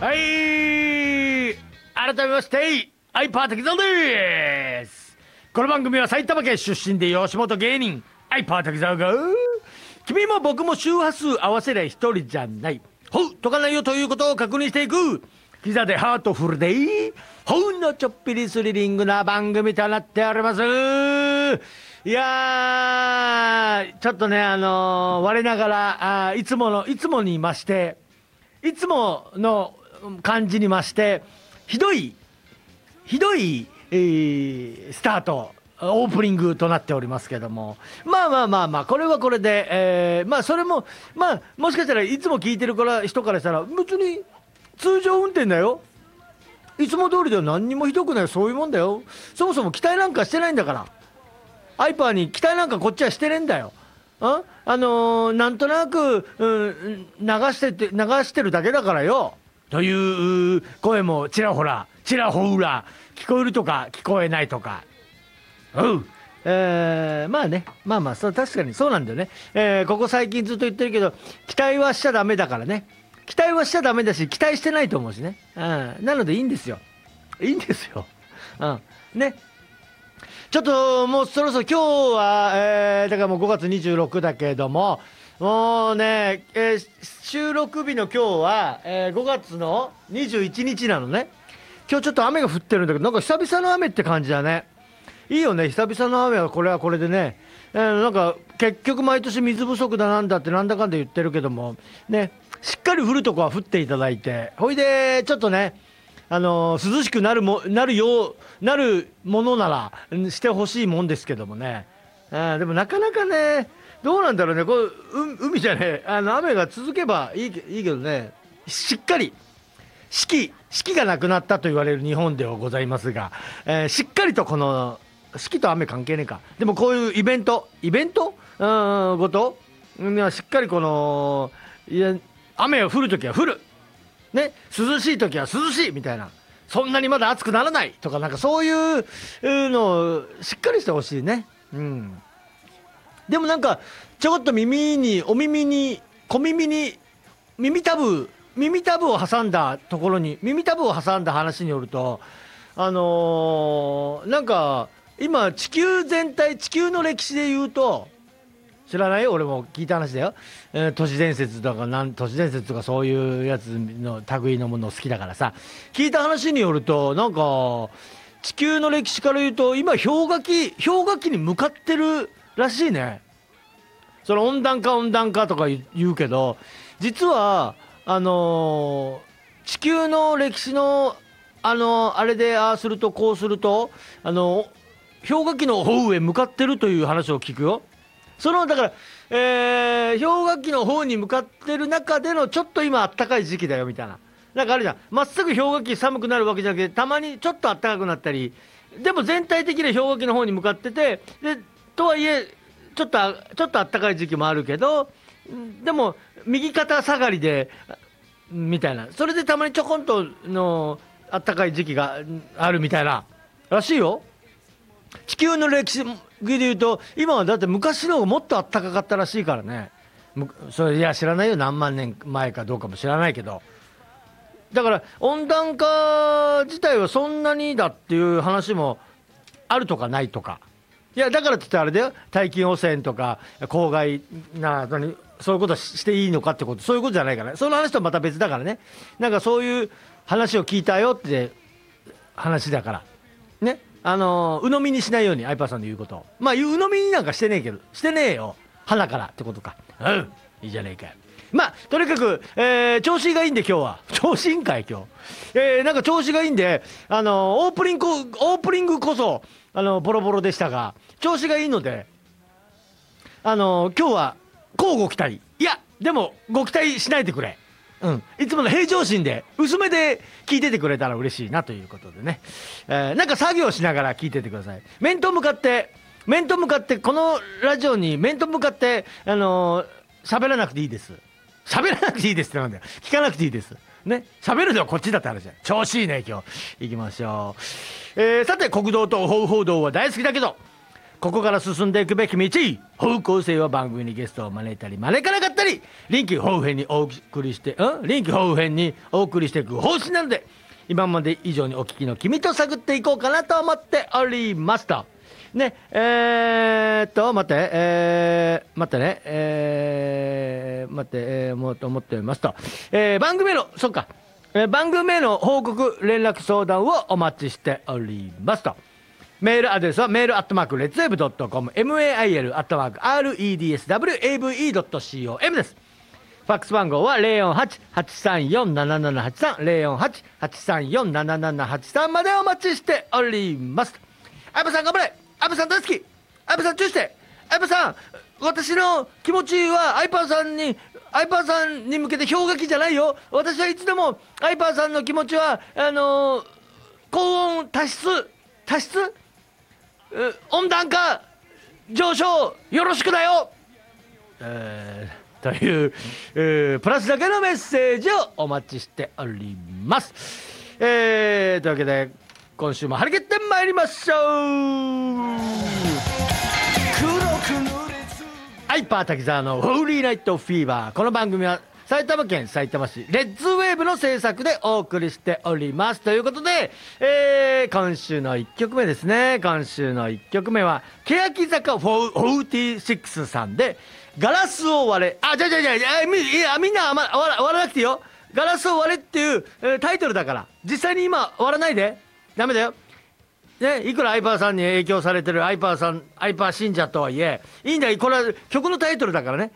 はい、改めましてアイパー滝沢です。この番組は埼玉県出身で吉本芸人アイパー滝沢が君も僕も周波数合わせりゃ一人じゃない、ほうとかないよということを確認していくキザでハートフルでほうのちょっぴりスリリングな番組となっております。いやー、ちょっとね我ながらいつもに増していつもの感じに増してひどい、スタートオープニングとなっておりますけども、まあこれはこれで、まあそれもまあもしかしたらいつも聞いてる人からしたら別に通常運転だよ、いつも通りでは何にもひどくない、そういうもんだよ、そもそも期待なんかしてないんだから、アイパーに期待なんかこっちはしてねえんだよ。なんとなく、流してるだけだからよという声もちらほら聞こえるとか聞こえないとか、まあね、そう確かにそうなんだよね。ここ最近ずっと言ってるけど期待はしちゃダメだからね、期待はしちゃダメだし期待してないと思うしね、なのでいいんですよね。ちょっともうそろそろ今日は、だからもう5月26だけども、もうね、収録日の今日は、5月の21日なのね。今日ちょっと雨が降ってるんだけど、なんか久々の雨って感じだね。いいよね、久々の雨はこれはこれでね、なんか結局毎年水不足だなんだってなんだかんだ言ってるけどもね、しっかり降るとこは降っていただいて、ほいでちょっとね涼しくなるものならしてほしいもんですけどもね、でもなかなかね、どうなんだろうね、こう海じゃね雨が続けばいいけどね、しっかり四季がなくなったと言われる日本ではございますが、しっかりとこの四季と雨関係ねえか、でもこういうイベントごとしっかりこの雨が降るときは降るね、涼しい時は涼しいみたいな、そんなにまだ暑くならないとか、なんかそういうのをしっかりしてほしいね。でもなんかちょこっと耳に耳たぶを挟んだ話によると、なんか今地球の歴史で言うと、知らないよ、俺も聞いた話だよ。都市伝説とかそういうやつの類のもの好きだからさ、聞いた話によると、なんか地球の歴史から言うと今氷河期に向かってるらしいね。その温暖化とか言うけど、実は地球の歴史のあれでああするとこうすると氷河期の方へ向かってるという話を聞くよ。だから、氷河期の方に向かってる中でのちょっと今あったかい時期だよみたいな、なんかあるじゃん、まっすぐ氷河期寒くなるわけじゃなくて、たまにちょっとあったかくなったり、でも全体的に氷河期の方に向かってて、でとはいえちょっとあったかい時期もあるけど、でも右肩下がりでみたいな、それでたまにちょこんとのあったかい時期があるみたいならしいよ。地球の歴史で言うと今はだって昔の方がもっとあったかかったらしいからね。それいや知らないよ、何万年前かどうかも知らないけど、だから温暖化自体はそんなにだっていう話もあるとかないとか、いやだからって言ってあれだよ、大気汚染とか公害などにそういうことしていいのかってこと、そういうことじゃないから、その話とはまた別だからね。なんかそういう話を聞いたよって話だからね、鵜呑みにしないように、アイパーさんの言うことを、鵜呑みになんかしてねえよ鼻からってことか。いいじゃねえか。とにかく、調子がいいんで今日は調子いいんかい今日、なんか調子がいいんでオープニングこそボロボロでしたが、調子がいいので今日はこうご期待、いやでもご期待しないでくれ、いつもの平常心で薄めで聞いててくれたら嬉しいなということでね、なんか作業しながら聞いててください。面と向かってこのラジオに面と向かって喋らなくていいです。喋らなくていいですってなんだよ、聞かなくていいですね。喋るのはこっちだって話じゃん。調子いいね今日。行きましょう。さて国道と報道は大好きだけどここから進んでいくべき道、方向性は番組にゲストを招いたり招かなかったり、臨機応変にお送りして臨機応変にお送りしていく方針なので、今まで以上にお聞きの君と探っていこうかなと思っておりますとね。もっと思っておりますと、番組への番組への報告連絡相談をお待ちしておりますと。メールアドレスはメールアットマークレッツウェブドットコム、 mail アットマーク redswave.com です。ファックス番号は 048-834-7783 048-834-7783 までお待ちしております。相葉さん頑張れ、相葉さん大好き、相葉さん注意して、相葉さん私の気持ちは相葉さんに向けて氷河期じゃないよ。私はいつでも相葉さんの気持ちは高温多湿温暖化上昇よろしくだよ、という、プラスだけのメッセージをお待ちしております。というわけで今週も張り切ってまいりましょう。ハイパー滝沢のホーリーナイトフィーバー。この番組は埼玉県さいたま市レッズウェーブの制作でお送りしておりますということで、今週の1曲目ですね。今週の1曲目は欅坂46さんでガラスを割れ。みんな割らなくていいよ。ガラスを割れっていう、タイトルだから、実際に今割らないでダメだよね。いくらアイパーさんに影響されてるアイパー信者とはいえいいんだよ。これは曲のタイトルだからね。